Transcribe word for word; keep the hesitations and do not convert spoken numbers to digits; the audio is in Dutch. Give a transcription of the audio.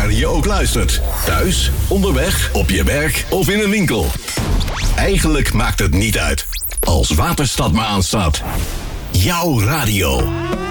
waar je ook luistert. Thuis, onderweg, op je werk of in een winkel. Eigenlijk maakt het niet uit. Als Waterstad maar aanstaat. Jouw radio.